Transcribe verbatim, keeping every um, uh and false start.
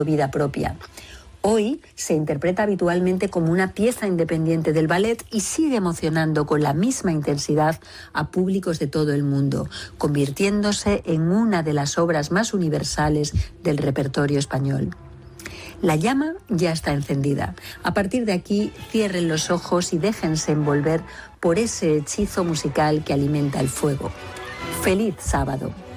vida propia. Hoy se interpreta habitualmente como una pieza independiente del ballet y sigue emocionando con la misma intensidad a públicos de todo el mundo, convirtiéndose en una de las obras más universales del repertorio español. La llama ya está encendida. A partir de aquí, cierren los ojos y déjense envolver por ese hechizo musical que alimenta el fuego. ¡Feliz sábado!